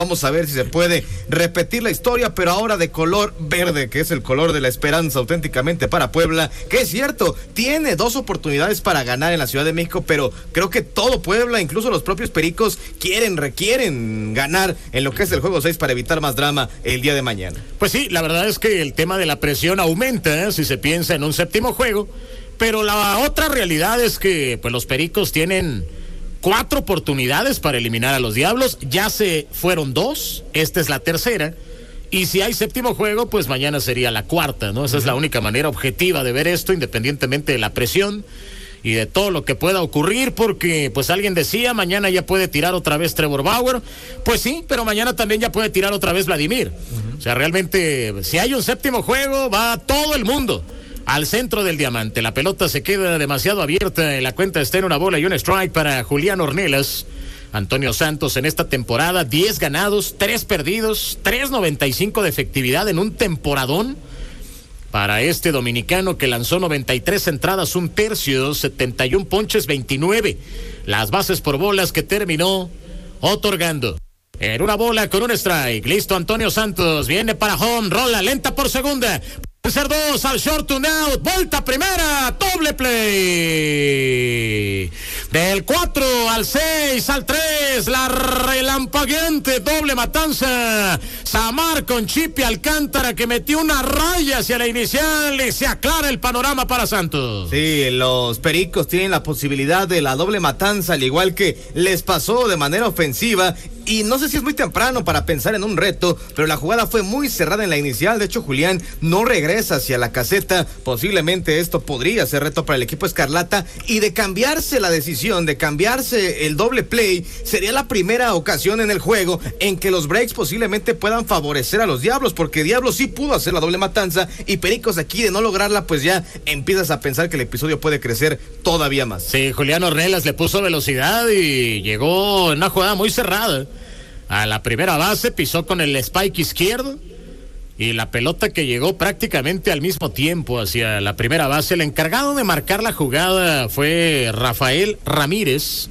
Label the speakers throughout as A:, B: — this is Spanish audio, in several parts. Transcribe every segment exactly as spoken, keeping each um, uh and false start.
A: Vamos a ver si se puede repetir la historia, pero ahora de color verde, que es el color de la esperanza auténticamente para Puebla, que es cierto, tiene dos oportunidades para ganar en la Ciudad de México, pero creo que todo Puebla, incluso los propios Pericos, quieren, requieren ganar en lo que es el juego seis para evitar más drama el día de mañana.
B: Pues sí, la verdad es que el tema de la presión aumenta, ¿eh? Si se piensa en un séptimo juego, pero la otra realidad es que pues los Pericos tienen cuatro oportunidades para eliminar a los Diablos, ya se fueron dos, esta es la tercera, y si hay séptimo juego, pues mañana sería la cuarta, ¿no? Esa es la única manera objetiva de ver esto, independientemente de la presión y de todo lo que pueda ocurrir, porque pues alguien decía, mañana ya puede tirar otra vez Trevor Bauer, pues sí, pero mañana también ya puede tirar otra vez Vladimir, uh-huh. O sea, realmente, si hay un séptimo juego, va todo el mundo al centro del diamante. La pelota se queda demasiado abierta, en la cuenta está en una bola y un strike para Julián Ornelas. Antonio Santos en esta temporada, diez ganados, tres perdidos, tres noventa y cinco de efectividad en un temporadón para este dominicano que lanzó noventa y tres entradas, un tercio, setenta y uno ponches, veintinueve las bases por bolas que terminó otorgando. En una bola con un strike, listo Antonio Santos, viene para home, rola lenta por segunda. Ser dos al short to out, vuelta primera, doble play. Del cuatro al seis al tres, la relampagueante doble matanza. Samar con Chipi Alcántara que metió una raya hacia la inicial y se aclara el panorama para Santos.
A: Sí, los Pericos tienen la posibilidad de la doble matanza, al igual que les pasó de manera ofensiva. Y no sé si es muy temprano para pensar en un reto, pero la jugada fue muy cerrada en la inicial. De hecho, Julián no regresa hacia la caseta. Posiblemente esto podría ser reto para el equipo Escarlata. Y de cambiarse la decisión, de cambiarse el doble play, sería la primera ocasión en el juego en que los breaks posiblemente puedan favorecer a los Diablos, porque Diablos sí pudo hacer la doble matanza y Pericos aquí de no lograrla, pues ya empiezas a pensar que el episodio puede crecer todavía más.
B: Sí, Julián Ornelas le puso velocidad y llegó en una jugada muy cerrada a la primera base, pisó con el spike izquierdo y la pelota que llegó prácticamente al mismo tiempo hacia la primera base. El encargado de marcar la jugada fue Rafael Ramírez,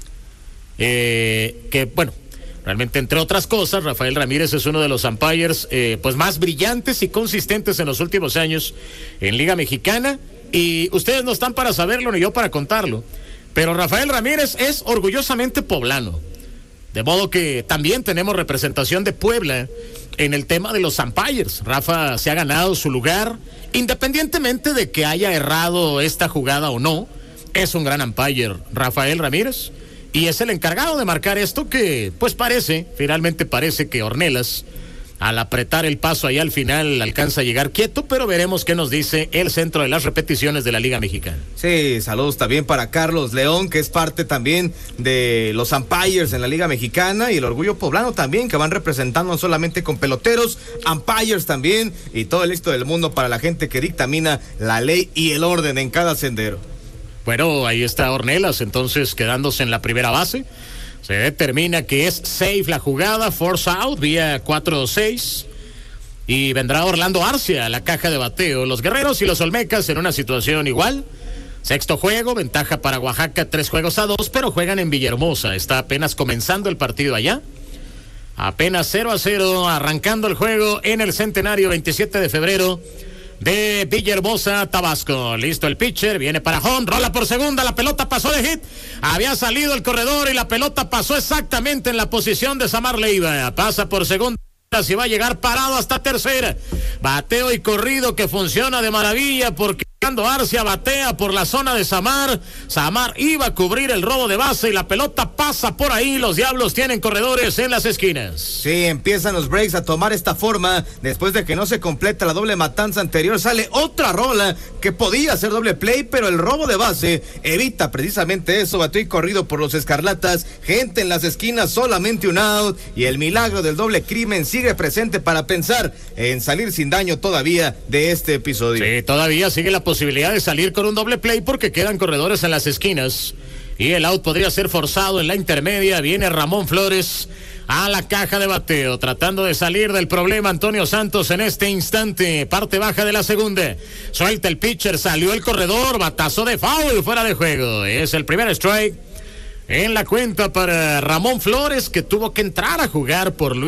B: eh, que bueno, realmente entre otras cosas, Rafael Ramírez es uno de los umpires eh, pues más brillantes y consistentes en los últimos años en Liga Mexicana, y ustedes no están para saberlo ni yo para contarlo, pero Rafael Ramírez es orgullosamente poblano. De modo que también tenemos representación de Puebla en el tema de los umpires. Rafa se ha ganado su lugar, independientemente de que haya errado esta jugada o no. Es un gran umpire, Rafael Ramírez, y es el encargado de marcar esto que, pues parece, finalmente parece que Ornelas, al apretar el paso ahí al final, alcanza a llegar quieto, pero veremos qué nos dice el centro de las repeticiones de la Liga Mexicana.
A: Sí, saludos también para Carlos León, que es parte también de los umpires en la Liga Mexicana, y el orgullo poblano también, que van representando no solamente con peloteros, umpires también, y todo el éxito del mundo para la gente que dictamina la ley y el orden en cada sendero.
B: Bueno, ahí está Ornelas, entonces quedándose en la primera base. Se determina que es safe la jugada, force out, vía cuatro seis. Y vendrá Orlando Arcia a la caja de bateo. Los Guerreros y los Olmecas en una situación igual. Sexto juego, ventaja para Oaxaca, tres juegos a dos, pero juegan en Villahermosa. Está apenas comenzando el partido allá. Apenas cero a cero, arrancando el juego en el Centenario, veintisiete de febrero. De Villahermosa, Tabasco. Listo el pitcher, viene para home, rola por segunda, la pelota pasó de hit, había salido el corredor y la pelota pasó exactamente en la posición de Samar Leiva, pasa por segunda, si va a llegar parado hasta tercera, bateo y corrido que funciona de maravilla porque Arcia batea por la zona de Samar. Samar iba a cubrir el robo de base y la pelota pasa por ahí. Los Diablos tienen corredores en las esquinas.
A: Sí, empiezan los breaks a tomar esta forma. Después de que no se completa la doble matanza anterior, sale otra rola que podía ser doble play, pero el robo de base evita precisamente eso. Bateo y corrido por los Escarlatas. Gente en las esquinas, solamente un out. Y el milagro del doble crimen sigue presente para pensar en salir sin daño todavía de este episodio.
B: Sí, todavía sigue la posibilidad de salir con un doble play porque quedan corredores en las esquinas y el out podría ser forzado en la intermedia. Viene Ramón Flores a la caja de bateo tratando de salir del problema. Antonio Santos en este instante, parte baja de la segunda, suelta el pitcher, salió el corredor, batazo de foul, fuera de juego, es el primer strike En la cuenta para Ramón Flores, que tuvo que entrar a jugar por Luis